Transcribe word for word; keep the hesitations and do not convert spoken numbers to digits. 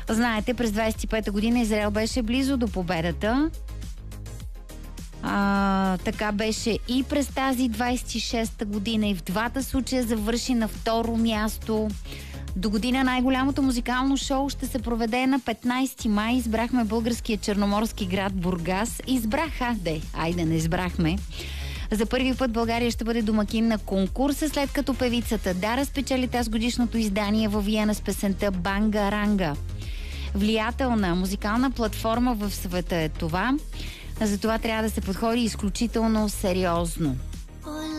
Знаете, през двадесет и пета година Израел беше близо до победата. А, така беше и през тази двадесет и шеста година, и в двата случая завърши на второ място. До година най-голямото музикално шоу ще се проведе на петнадесети май. Избрахме българския черноморски град Бургас. Избраха, де, айде не избрахме. За първи път България ще бъде домакин на конкурса, след като певицата Дара спечели тази годишното издание във Виена с песента Банга Ранга. Влиятелна музикална платформа в света е това. За това трябва да се подходи изключително сериозно.